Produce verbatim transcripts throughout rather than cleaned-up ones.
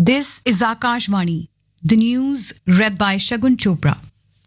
This is Akashvani, the news read by Shagun Chopra.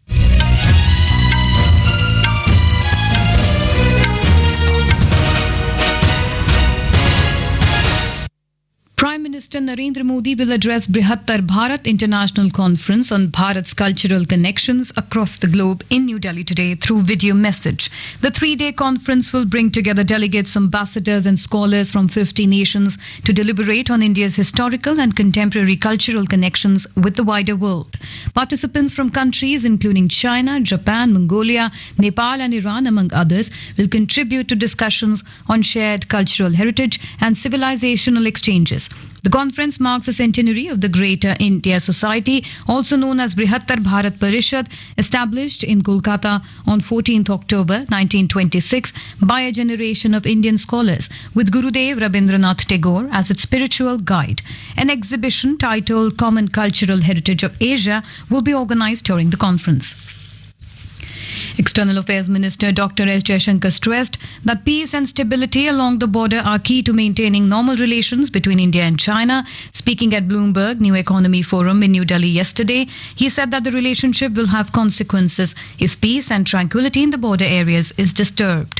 Prime Minister Narendra Modi will address Brihattar Bharat International Conference on Bharat's cultural connections across the globe in New Delhi today through video message. The three-day conference will bring together delegates, ambassadors and scholars from fifty nations to deliberate on India's historical and contemporary cultural connections with the wider world. Participants from countries including China, Japan, Mongolia, Nepal and Iran, among others, will contribute to discussions on shared cultural heritage and civilizational exchanges. The conference marks the centenary of the Greater India Society, also known as Brihattar Bharat Parishad, established in Kolkata on fourteenth October nineteen twenty-six by a generation of Indian scholars, with Gurudev Rabindranath Tagore as its spiritual guide. An exhibition titled Common Cultural Heritage of Asia will be organized during the conference. External Affairs Minister Doctor S. Jaishankar stressed that peace and stability along the border are key to maintaining normal relations between India and China. Speaking at Bloomberg New Economy Forum in New Delhi yesterday, he said that the relationship will have consequences if peace and tranquility in the border areas is disturbed.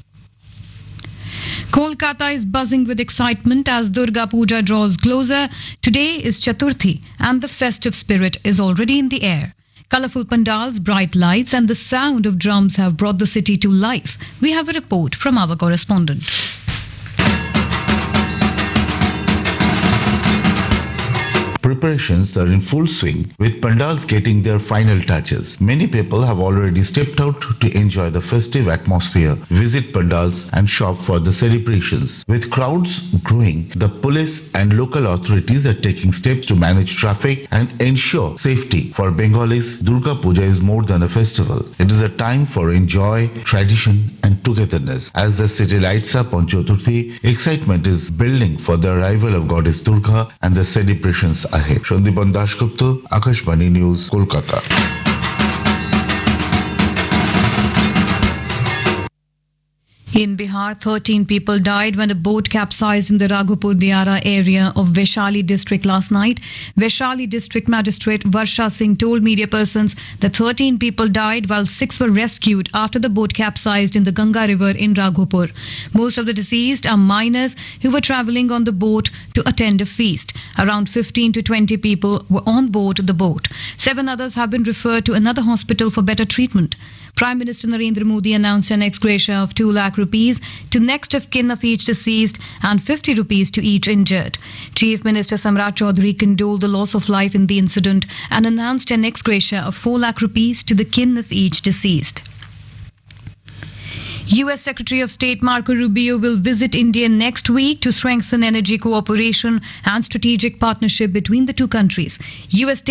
Kolkata is buzzing with excitement as Durga Puja draws closer. Today is Chaturthi and the festive spirit is already in the air. Colourful pandals, bright lights and the sound of drums have brought the city to life. We have a report from our correspondent. Preparations are in full swing, with pandals getting their final touches. Many people have already stepped out to enjoy the festive atmosphere, visit pandals and shop for the celebrations. With crowds growing, the police and local authorities are taking steps to manage traffic and ensure safety. For Bengalis, Durga Puja is more than a festival. It is a time for enjoy, tradition and togetherness. As the city lights up on Chaturthi, excitement is building for the arrival of Goddess Durga and the celebrations ahead. Shandipan Dashgupta, Akashvani News, Kolkata. In Bihar, thirteen people died when a boat capsized in the Raghupur Diara area of Vaishali district last night. Vaishali district magistrate Varsha Singh told media persons that thirteen people died while six were rescued after the boat capsized in the Ganga river in Raghupur. Most of the deceased are minors who were travelling on the boat to attend a feast. Around fifteen to twenty people were on board the boat. Seven others have been referred to another hospital for better treatment. Prime Minister Narendra Modi announced an ex gratia of two lakh rupees to next of kin of each deceased and fifty rupees to each injured. Chief Minister Samrat Chaudhary condoled the loss of life in the incident and announced an ex gratia of four lakh rupees to the kin of each deceased. U S Secretary of State Marco Rubio will visit India next week to strengthen energy cooperation and strategic partnership between the two countries. U S